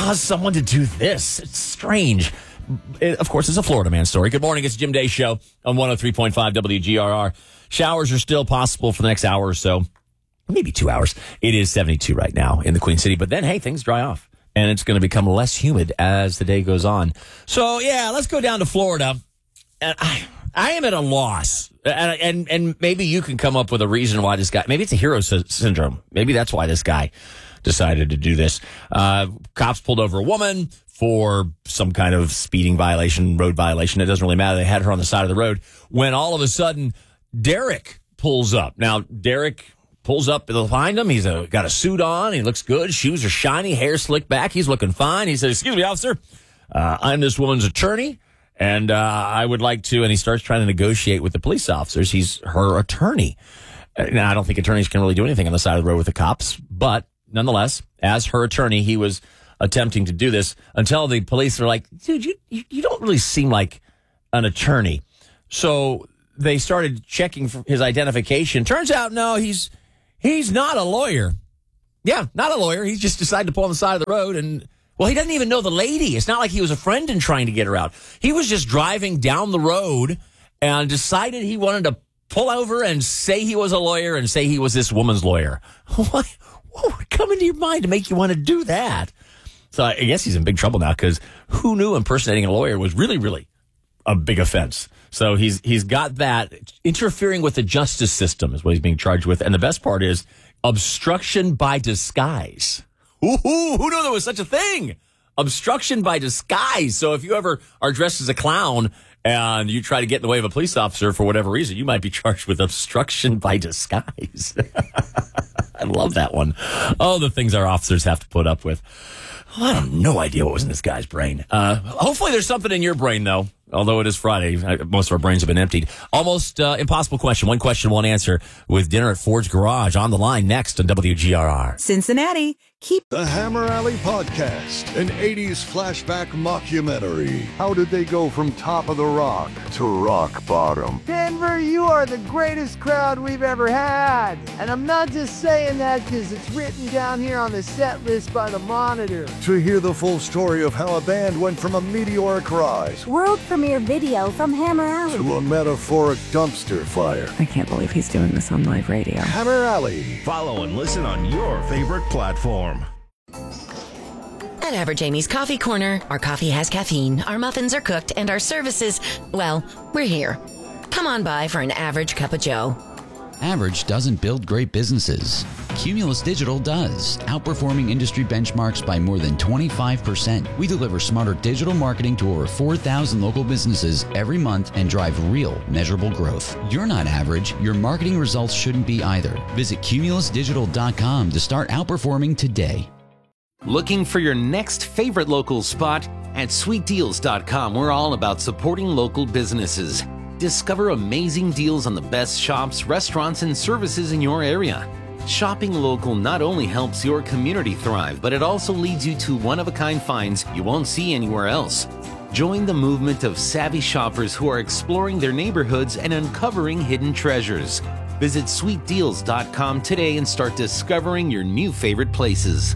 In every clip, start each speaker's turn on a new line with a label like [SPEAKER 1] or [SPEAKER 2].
[SPEAKER 1] cause someone to do this? It's strange. Of course, it's a Florida man story. Good morning. It's Jim Day Show on 103.5 WGRR. Showers are still possible for the next hour or so, maybe 2 hours. It is 72 right now in the Queen City. But then, hey, things dry off, and it's going to become less humid as the day goes on. So, yeah, let's go down to Florida. And I am at a loss. And maybe you can come up with a reason why this guy, maybe it's a hero syndrome. Maybe that's why this guy decided to do this. Cops pulled over a woman for some kind of speeding violation, road violation. It doesn't really matter. They had her on the side of the road when all of a sudden Derek pulls up. Now, Derek pulls up behind him. He's got a suit on. He looks good. Shoes are shiny. Hair slicked back. He's looking fine. He says, "Excuse me, officer. I'm this woman's attorney, and I would like to," and he starts trying to negotiate with the police officers. He's her attorney. Now, I don't think attorneys can really do anything on the side of the road with the cops, but nonetheless, as her attorney, he was attempting to do this until the police were like, "Dude, you don't really seem like an attorney." So they started checking for his identification. Turns out, no, he's not a lawyer. Yeah, not a lawyer. He just decided to pull on the side of the road, and, well, he doesn't even know the lady. It's not like he was a friend and trying to get her out. He was just driving down the road and decided he wanted to pull over and say he was a lawyer and say he was this woman's lawyer. What would come into your mind to make you want to do that? So I guess he's in big trouble now, because who knew impersonating a lawyer was really, really a big offense. So he's got that. Interfering with the justice system is what he's being charged with. And the best part is obstruction by disguise. Ooh, who knew there was such a thing? Obstruction by disguise. So if you ever are dressed as a clown and you try to get in the way of a police officer for whatever reason, you might be charged with obstruction by disguise. I love that one. Oh, the things our officers have to put up with. Well, I have no idea what was in this guy's brain. Hopefully there's something in your brain, though. Although it is Friday, most of our brains have been emptied. Almost impossible question. One question, one answer with dinner at Ford's Garage on the line next on WGRR.
[SPEAKER 2] Cincinnati, keep
[SPEAKER 3] The Hammer Alley Podcast, an 80s flashback mockumentary. How did they go from top of the rock to rock bottom?
[SPEAKER 4] Denver, you are the greatest crowd we've ever had. And I'm not just saying that because it's written down here on the set list by the Monitor.
[SPEAKER 3] To hear the full story of how a band went from a meteoric rise
[SPEAKER 5] World premiere video from Hammer Alley.
[SPEAKER 3] to a metaphoric dumpster fire.
[SPEAKER 2] I can't believe he's doing this on live radio.
[SPEAKER 3] Hammer Alley.
[SPEAKER 6] Follow and listen on your favorite platform.
[SPEAKER 7] At Average Amy's Coffee Corner, our coffee has caffeine, our muffins are cooked, and our services, well, we're here. Come on by for an average cup of joe.
[SPEAKER 8] Average doesn't build great businesses. Cumulus Digital does, outperforming industry benchmarks by more than 25%. We deliver smarter digital marketing to over 4,000 local businesses every month and drive real, measurable growth. You're not average. Your marketing results shouldn't be either. Visit cumulusdigital.com to start outperforming today.
[SPEAKER 9] Looking for your next favorite local spot? At sweetdeals.com, we're all about supporting local businesses. Discover amazing deals on the best shops, restaurants, and services in your area. Shopping local not only helps your community thrive, but it also leads you to one-of-a-kind finds you won't see anywhere else. Join the movement of savvy shoppers who are exploring their neighborhoods and uncovering hidden treasures. Visit sweetdeals.com today and start discovering your new favorite places.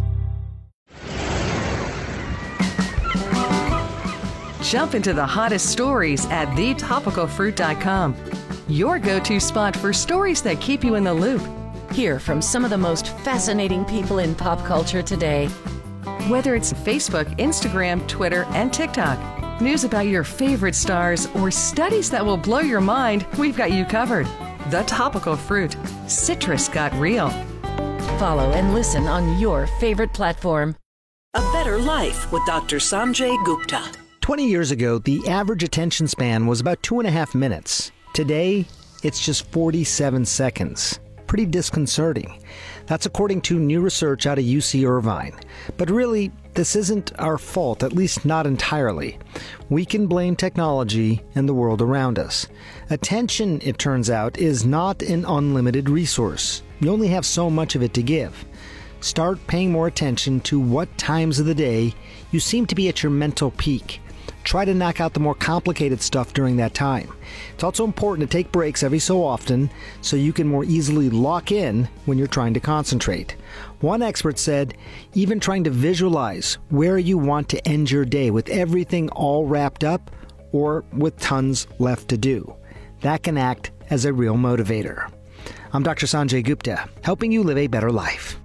[SPEAKER 2] Jump into the hottest stories at thetopicalfruit.com. Your go-to spot for stories that keep you in the loop.
[SPEAKER 7] Hear from some of the most fascinating people in pop culture today.
[SPEAKER 2] Whether it's Facebook, Instagram, Twitter, and TikTok, news about your favorite stars, or studies that will blow your mind, we've got you covered. The Topical Fruit. Citrus got real.
[SPEAKER 7] Follow and listen on your favorite platform.
[SPEAKER 10] A Better Life with Dr. Sanjay Gupta.
[SPEAKER 11] 20 years ago, the average attention span was about 2.5 minutes. Today, it's just 47 seconds. Pretty disconcerting. That's according to new research out of UC Irvine. But really, this isn't our fault, at least not entirely. We can blame technology and the world around us. Attention, it turns out, is not an unlimited resource. You only have so much of it to give. Start paying more attention to what times of the day you seem to be at your mental peak. try to knock out the more complicated stuff during that time. It's also important to take breaks every so often so you can more easily lock in when you're trying to concentrate. One expert said, even trying to visualize where you want to end your day with everything all wrapped up or with tons left to do. That can act as a real motivator. I'm Dr. Sanjay Gupta, helping you live a better life.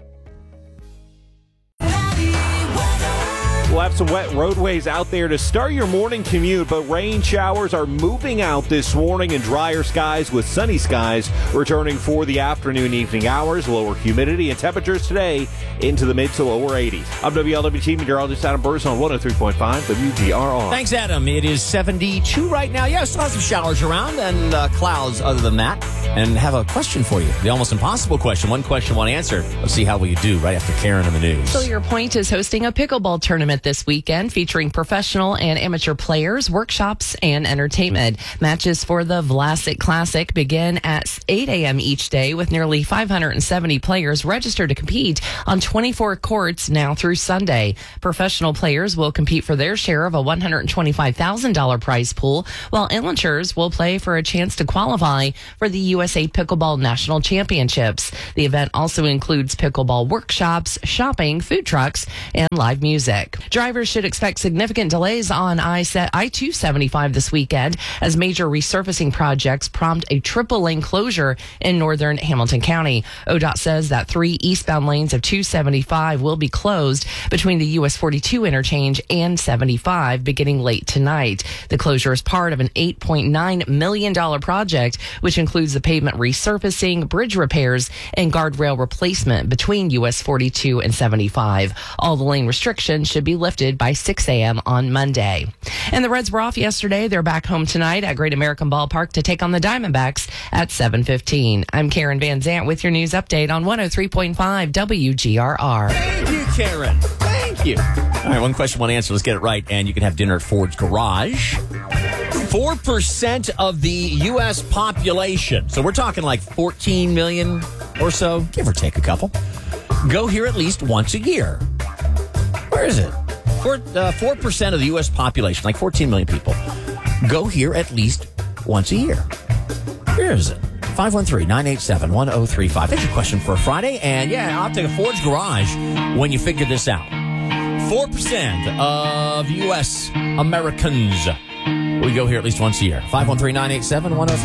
[SPEAKER 12] We'll have some wet roadways out there to start your morning commute, but rain showers are moving out this morning and drier skies with sunny skies returning for the afternoon, evening hours. Lower humidity and temperatures today into the mid to lower 80s. I'm WLWT meteorologist Adam Burrs on 103.5 WGRR.
[SPEAKER 1] Thanks, Adam. It is 72 right now. Yeah, still have some showers around and clouds other than that. And have a question for you. The almost impossible question. One question, one answer. Let's see how we do right after Karen in the news.
[SPEAKER 13] Sawyer Point is hosting a pickleball tournament this weekend featuring professional and amateur players, workshops, and entertainment. Matches for the Vlasic Classic begin at 8 a.m. each day with nearly 570 players registered to compete on 24 courts now through Sunday. Professional players will compete for their share of a $125,000 prize pool, while amateurs will play for a chance to qualify for the USA Pickleball National Championships. The event also includes pickleball workshops, shopping, food trucks, and live music. Drivers should expect significant delays on I-275 this weekend as major resurfacing projects prompt a triple-lane closure in northern Hamilton County. ODOT says that 3 eastbound lanes of 275 will be closed between the US 42 interchange and 75 beginning late tonight. The closure is part of an $8.9 million project, which includes the pavement resurfacing, bridge repairs, and guardrail replacement between US 42 and 75. All the lane restrictions should be lifted by 6 a.m. on Monday. And the Reds were off yesterday. They're back home tonight at Great American Ballpark to take on the Diamondbacks at 7:15. I'm Karen Van Zant with your news update on 103.5 WGRR.
[SPEAKER 1] Thank you, Karen. Thank you. All right, one question, one answer. Let's get it right, and you can have dinner at Ford's Garage. 4% of the U.S. population, so we're talking like 14 million or so, give or take a couple, go here at least once a year. Where is it? 4% of the U.S. population, like 14 million people, go here at least once a year. Where is it? 513-987-1035. That's your question for a Friday. And yeah, I'll take a Ford's Garage when you figure this out. 4% of U.S. Americans, we go here at least once a year. 513-987-1035.